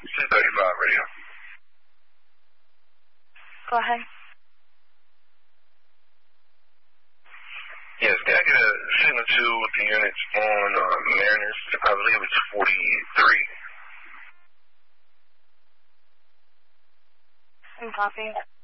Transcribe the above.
235 radio. Go ahead. Yes, can I get a signal 2 with the units on Mariners? I believe it's 43. I'm copy.